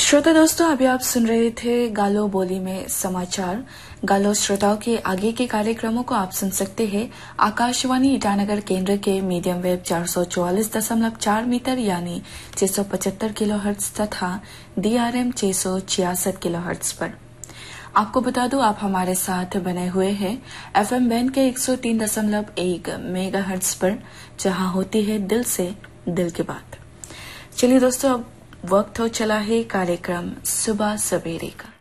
श्रोता दोस्तों, अभी आप सुन रहे थे गालो बोली में समाचार। गालो श्रोताओं के आगे के कार्यक्रमों को आप सुन सकते हैं आकाशवाणी ईटानगर केंद्र के मीडियम वेव 444.4 मीटर यानी 675 किलोहर्ट्ज तथा DRM 666 किलोहर्ट्ज पर। आपको बता दूं, आप हमारे साथ बने हुए हैं FM बैंड के 103.1 मेगाहर्ट्ज पर, जहां होती है दिल से दिल की बात। चलिए दोस्तों, अब वक्त हो चला है कार्यक्रम सुबह सवेरे का।